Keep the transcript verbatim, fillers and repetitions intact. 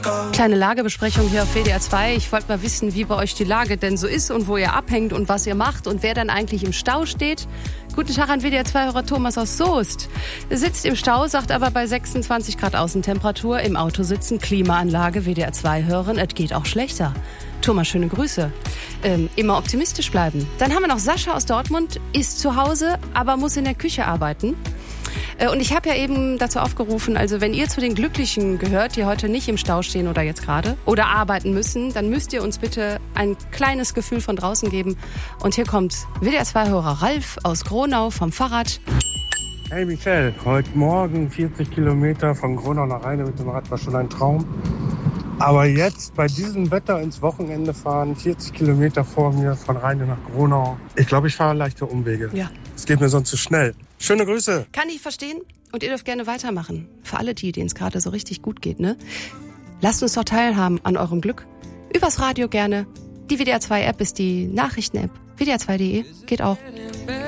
Kleine Lagebesprechung hier auf W D R zwei. Ich wollte mal wissen, wie bei euch die Lage denn so ist und wo ihr abhängt und was ihr macht und wer dann eigentlich im Stau steht. Guten Tag an W D R zwei-Hörer Thomas aus Soest. Er sitzt im Stau, sagt aber bei sechsundzwanzig Grad Außentemperatur im Auto sitzen, Klimaanlage, W D R zwei hören, es geht auch schlechter. Thomas, schöne Grüße. Ähm, immer optimistisch bleiben. Dann haben wir noch Sascha aus Dortmund, ist zu Hause, aber muss in der Küche arbeiten. Äh, und ich habe ja eben dazu aufgerufen, also wenn ihr zu den Glücklichen gehört, die heute nicht im Stau stehen oder jetzt gerade oder arbeiten müssen, dann müsst ihr uns bitte ein kleines Gefühl von draußen geben. Und hier kommt W D R zwei-Hörer Ralf aus Gronau vom Fahrrad. Hey Michelle, heute Morgen vierzig Kilometer von Gronau nach Rheine mit dem Rad war schon ein Traum. Aber jetzt bei diesem Wetter ins Wochenende fahren, vierzig Kilometer vor mir von Rheine nach Gronau. Ich glaube, ich fahre leichte Umwege. Ja. Es geht mir sonst zu schnell. Schöne Grüße. Kann ich verstehen. Und ihr dürft gerne weitermachen. Für alle die, denen es gerade so richtig gut geht, ne? Lasst uns doch teilhaben an eurem Glück. Übers Radio gerne. Die W D R zwei App ist die Nachrichten-App. W D R zwei punkt de geht auch.